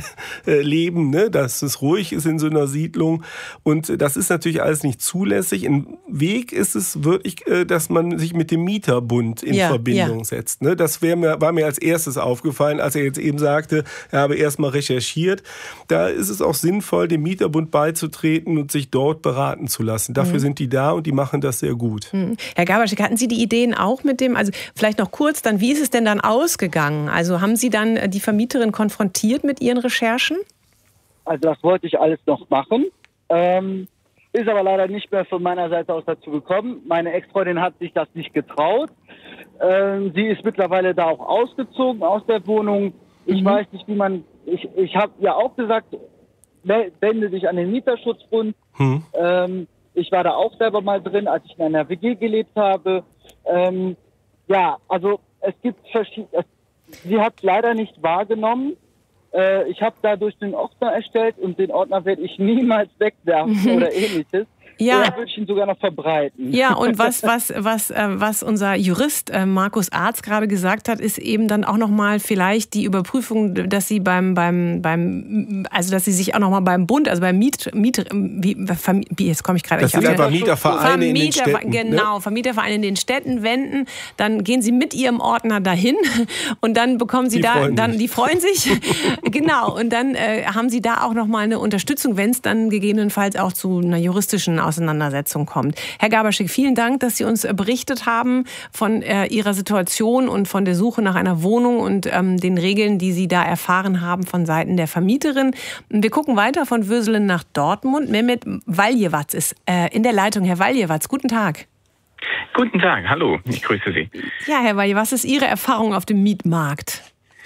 leben, ne? Dass es ruhig ist in so einer Siedlung. Und das ist natürlich alles nicht zulässig. Ein Weg ist es wirklich, äh, dass man sich mit dem Mieterbund in ja, Verbindung ja. setzt. Ne? Das wär mir, war mir als erstes aufgefallen, als er jetzt eben sagte, er habe erst mal recherchiert. Da ist es auch sinnvoll, dem Mieterbund beizutreten und sich dort beraten zu lassen. Dafür mhm. sind die da und die machen das sehr gut. Mhm. Herr Gaberschik, hatten Sie die Ideen auch mit dem, also vielleicht noch kurz, dann wie ist es denn dann ausgegangen? Also haben Sie dann die Vermieterin konfrontiert mit Ihren Recherchen? Also das wollte ich alles noch machen. Ähm, ist aber leider nicht mehr von meiner Seite aus dazu gekommen. Meine Ex-Freundin hat sich das nicht getraut. Ähm, sie ist mittlerweile da auch ausgezogen aus der Wohnung. Ich mhm. weiß nicht, wie man... Ich, ich habe ja auch gesagt, wende dich an den Mieterschutzbund. Hm. Ähm, ich war da auch selber mal drin, als ich in einer W G gelebt habe. Ähm, ja, also es gibt verschiedene... Sie hat leider nicht wahrgenommen. Äh, ich habe dadurch den Ordner erstellt und den Ordner werde ich niemals wegwerfen mhm. oder ähnliches. Ja. Oder würde ich ihn sogar noch verbreiten. Ja, und was, was, was, äh, was unser Jurist äh, Markus Arzt gerade gesagt hat, ist eben dann auch nochmal vielleicht die Überprüfung, dass sie beim, beim, beim, also dass sie sich auch nochmal beim Bund, also beim Miet, Miet wie, wie, jetzt komme ich gerade nicht auf. Das sind einfach Mietervereine in den Städten. Genau, ne? Vermietervereine in den Städten wenden, dann gehen sie mit ihrem Ordner dahin und dann bekommen sie die da, freuen dann, sich. die freuen sich, genau, und dann äh, haben sie da auch nochmal eine Unterstützung, wenn es dann gegebenenfalls auch zu einer juristischen Auseinandersetzung kommt. Herr Gaberschik, vielen Dank, dass Sie uns berichtet haben von äh, Ihrer Situation und von der Suche nach einer Wohnung und ähm, den Regeln, die Sie da erfahren haben von Seiten der Vermieterin. Wir gucken weiter von Würselen nach Dortmund. Mehmet Valjewatz ist äh, in der Leitung. Herr Valjewatz, guten Tag. Guten Tag, hallo, ich grüße Sie. Ja, Herr Walje, was ist Ihre Erfahrung auf dem Mietmarkt?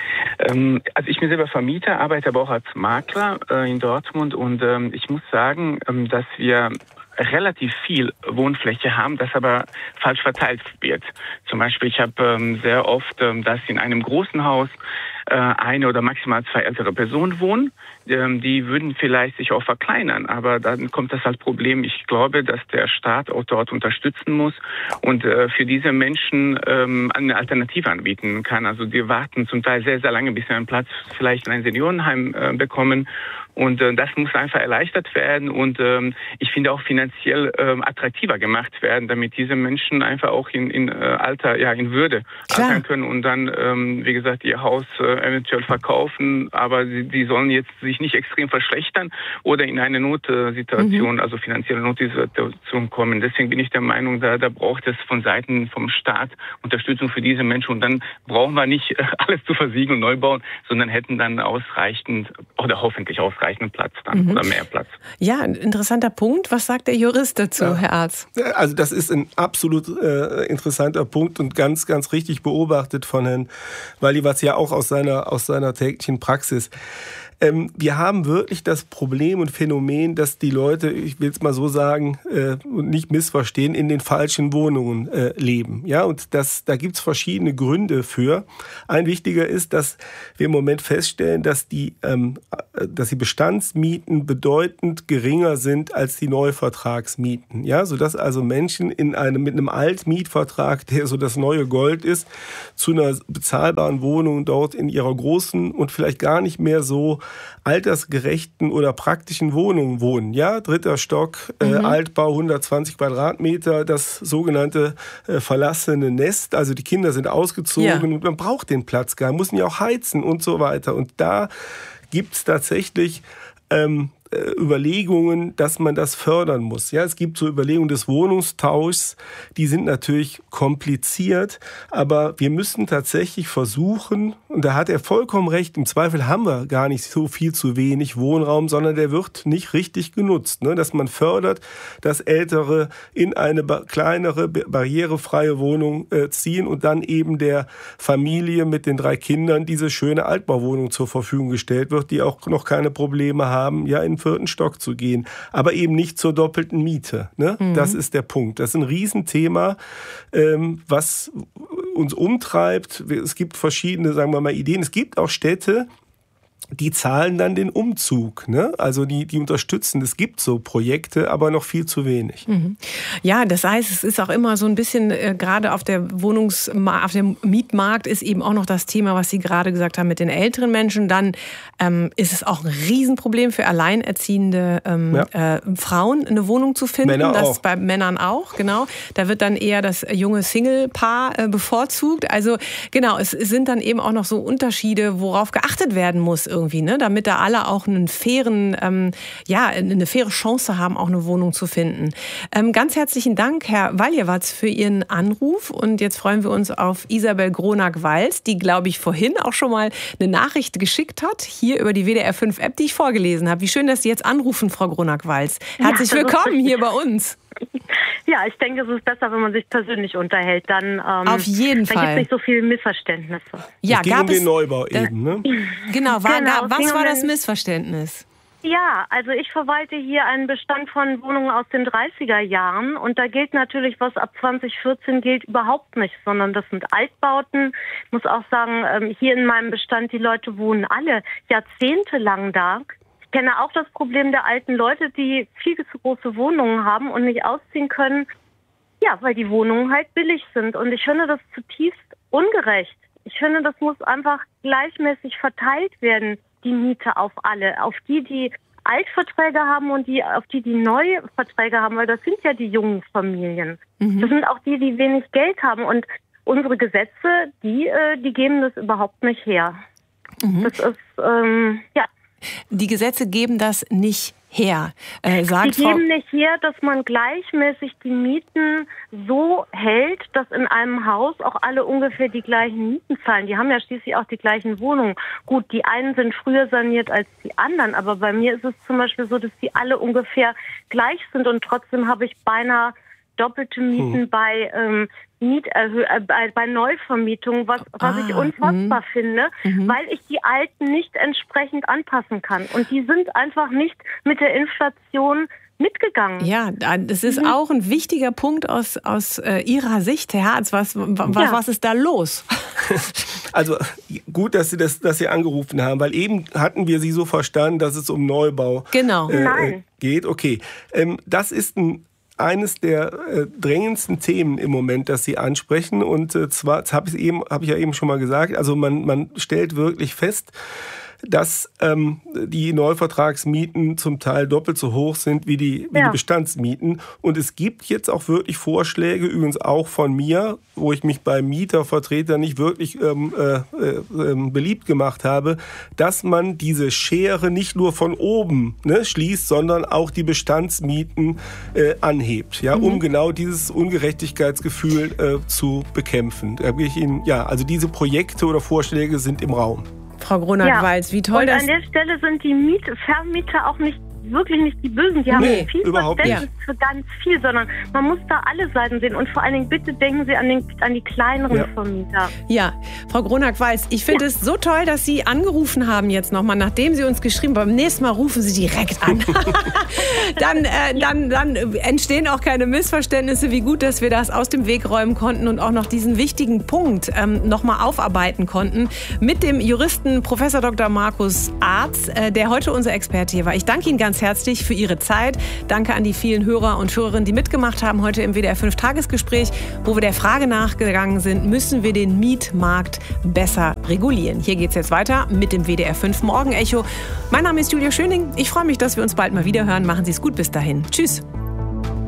Ähm, also ich bin selber Vermieter, arbeite aber auch als Makler äh, in Dortmund und ähm, ich muss sagen, ähm, dass wir relativ viel Wohnfläche haben, das aber falsch verteilt wird. Zum Beispiel, ich habe ähm, sehr oft, ähm, dass in einem großen Haus äh, eine oder maximal zwei ältere Personen wohnen. Ähm, die würden vielleicht sich auch verkleinern, aber dann kommt das als Problem. Ich glaube, dass der Staat auch dort unterstützen muss und äh, für diese Menschen ähm, eine Alternative anbieten kann. Also die warten zum Teil sehr, sehr lange, bis sie einen Platz vielleicht in einem Seniorenheim äh, bekommen. Und äh, das muss einfach erleichtert werden und ähm, ich finde auch finanziell ähm, attraktiver gemacht werden, damit diese Menschen einfach auch in, in äh, Alter, ja in Würde Klar. altern können und dann, ähm, wie gesagt, ihr Haus äh, eventuell verkaufen, aber sie, die sollen jetzt sich nicht extrem verschlechtern oder in eine Notsituation, mhm. also finanzielle Notsituation kommen. Deswegen bin ich der Meinung, da, da braucht es von Seiten vom Staat Unterstützung für diese Menschen und dann brauchen wir nicht äh, alles zu versiegeln und neu bauen, sondern hätten dann ausreichend oder hoffentlich ausreichend Platz dann mhm. oder mehr Platz. Ja, ein interessanter Punkt. Was sagt der Jurist dazu, ja. Herr Arz? Also das ist ein absolut äh, interessanter Punkt und ganz, ganz richtig beobachtet von Herrn Walliwatz, ja auch aus seiner, aus seiner täglichen Praxis. Ähm, wir haben wirklich das Problem und Phänomen, dass die Leute, ich will es mal so sagen, äh, und nicht missverstehen, in den falschen Wohnungen äh, leben. Ja, und das, da gibt es verschiedene Gründe für. Ein wichtiger ist, dass wir im Moment feststellen, dass die, ähm, dass die Bestandsmieten bedeutend geringer sind als die Neuvertragsmieten. Ja, sodass also Menschen in einem, mit einem Altmietvertrag, der so das neue Gold ist, zu einer bezahlbaren Wohnung dort in ihrer großen und vielleicht gar nicht mehr so altersgerechten oder praktischen Wohnungen wohnen. Ja, dritter Stock, äh, mhm. Altbau, hundertzwanzig Quadratmeter, das sogenannte äh, verlassene Nest. Also die Kinder sind ausgezogen ja. und man braucht den Platz gar nicht, müssen ja auch heizen und so weiter. Und da gibt es tatsächlich ähm, Überlegungen, dass man das fördern muss. Ja, es gibt so Überlegungen des Wohnungstauschs, die sind natürlich kompliziert, aber wir müssen tatsächlich versuchen, und da hat er vollkommen recht, im Zweifel haben wir gar nicht so viel zu wenig Wohnraum, sondern der wird nicht richtig genutzt, ne? Dass man fördert, dass Ältere in eine kleinere, barrierefreie Wohnung äh, ziehen und dann eben der Familie mit den drei Kindern diese schöne Altbauwohnung zur Verfügung gestellt wird, die auch noch keine Probleme haben, ja, in vierten Stock zu gehen, aber eben nicht zur doppelten Miete. Ne? Mhm. Das ist der Punkt. Das ist ein Riesenthema, ähm, was uns umtreibt. Es gibt verschiedene, sagen wir mal, Ideen. Es gibt auch Städte, die zahlen dann den Umzug, ne? Also die, die unterstützen. Es gibt so Projekte, aber noch viel zu wenig. Mhm. Ja, das heißt, es ist auch immer so ein bisschen, äh, gerade auf der Wohnungsmarkt, auf dem Mietmarkt ist eben auch noch das Thema, was Sie gerade gesagt haben mit den älteren Menschen. Dann ähm, ist es auch ein Riesenproblem für alleinerziehende ähm, ja. äh, Frauen, eine Wohnung zu finden. Männer das auch. Bei Männern auch, genau. Da wird dann eher das junge Single-Paar äh, bevorzugt. Also genau, es sind dann eben auch noch so Unterschiede, worauf geachtet werden muss irgendwie, ne? Damit da alle auch einen fairen, ähm, ja, eine faire Chance haben, auch eine Wohnung zu finden. Ähm, ganz herzlichen Dank, Herr Walliwatz, für Ihren Anruf. Und jetzt freuen wir uns auf Isabel Gronak-Walz, die, glaube ich, vorhin auch schon mal eine Nachricht geschickt hat, hier über die W D R fünf App, die ich vorgelesen habe. Wie schön, dass Sie jetzt anrufen, Frau Gronak-Walz. Herzlich ja, willkommen hier bei uns. Ja, ich denke, es ist besser, wenn man sich persönlich unterhält. Dann, ähm, Auf jeden dann Fall. Dann gibt es nicht so viele Missverständnisse. Ja, es ging gab um den Neubau äh, eben, ne? Genau, war, genau da, was war das Missverständnis? Ja, also ich verwalte hier einen Bestand von Wohnungen aus den dreißiger Jahren und da gilt natürlich, was ab zwanzig vierzehn gilt, überhaupt nicht, sondern das sind Altbauten. Ich muss auch sagen, hier in meinem Bestand, die Leute wohnen alle jahrzehntelang da. Ich kenne auch das Problem der alten Leute, die viel zu große Wohnungen haben und nicht ausziehen können, ja, weil die Wohnungen halt billig sind. Und ich finde das zutiefst ungerecht. Ich finde, das muss einfach gleichmäßig verteilt werden, die Miete auf alle, auf die, die Altverträge haben und die, auf die, die neue Verträge haben, weil das sind ja die jungen Familien. Mhm. Das sind auch die, die wenig Geld haben. Und unsere Gesetze, die, die geben das überhaupt nicht her. Mhm. Das ist, ähm, ja. Die Gesetze geben das nicht her, äh, sagt Die Frau geben nicht her, dass man gleichmäßig die Mieten so hält, dass in einem Haus auch alle ungefähr die gleichen Mieten zahlen. Die haben ja schließlich auch die gleichen Wohnungen. Gut, die einen sind früher saniert als die anderen, aber bei mir ist es zum Beispiel so, dass die alle ungefähr gleich sind und trotzdem habe ich beinahe doppelte Mieten hm. bei ähm, Mieterhö- äh, bei, bei Neuvermietungen, was, was ah, ich unfassbar mh. finde, mhm. weil ich die Alten nicht entsprechend anpassen kann. Und die sind einfach nicht mit der Inflation mitgegangen. Ja, das ist mhm. auch ein wichtiger Punkt aus, aus äh, Ihrer Sicht, Herr Hartz. Was, was, ja. was ist da los? Also gut, dass Sie, das, dass Sie angerufen haben, weil eben hatten wir Sie so verstanden, dass es um Neubau genau. äh, Nein. geht. Okay, ähm, das ist ein eines der äh, drängendsten Themen im Moment, das Sie ansprechen. Und äh, zwar, das habe ich, eben, hab ich ja eben schon mal gesagt, also man, man stellt wirklich fest, dass ähm, die Neuvertragsmieten zum Teil doppelt so hoch sind wie die, wie ja. die Bestandsmieten. Und es gibt jetzt auch wirklich Vorschläge, übrigens auch von mir, wo ich mich bei Mietervertretern nicht wirklich ähm, äh, äh, beliebt gemacht habe, dass man diese Schere nicht nur von oben ne, schließt, sondern auch die Bestandsmieten äh, anhebt, ja, mhm. um genau dieses Ungerechtigkeitsgefühl äh, zu bekämpfen. Da ich Ihnen, ja, also diese Projekte oder Vorschläge sind im Raum. Frau Gronak-Walz, ja. wie toll und das... Und an der Stelle sind die Miet- Vermieter auch nicht wirklich nicht die Bösen. Die haben nee, viel Verständnis ja. für ganz viel, sondern man muss da alle Seiten sehen. Und vor allen Dingen, bitte denken Sie an, den, an die kleineren ja. Vermieter. Ja, Frau Gronak-Walz, ich finde ja. es so toll, dass Sie angerufen haben jetzt nochmal, nachdem Sie uns geschrieben haben. Beim nächsten Mal rufen Sie direkt an. dann, äh, dann, dann entstehen auch keine Missverständnisse. Wie gut, dass wir das aus dem Weg räumen konnten und auch noch diesen wichtigen Punkt ähm, nochmal aufarbeiten konnten mit dem Juristen Professor Doktor Markus Arz, äh, der heute unser Experte hier war. Ich danke Ihnen ganz herzlich für Ihre Zeit. Danke an die vielen Hörer und Hörerinnen, die mitgemacht haben heute im W D R fünf Tagesgespräch, wo wir der Frage nachgegangen sind, müssen wir den Mietmarkt besser regulieren? Hier geht es jetzt weiter mit dem W D R fünf Morgenecho. Mein Name ist Julia Schöning. Ich freue mich, dass wir uns bald mal wieder hören. Machen Sie es gut bis dahin. Tschüss.